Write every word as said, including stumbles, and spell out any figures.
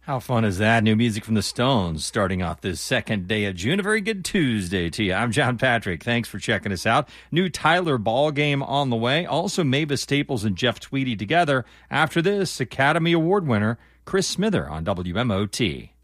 How fun is that? New music from the Stones starting off this second day of June. A very good Tuesday to you. I'm John Patrick. Thanks for checking us out. New Tyler ball game on the way. Also, Mavis Staples and Jeff Tweedy together. After this, Academy Award winner Chris Smither on W M O T.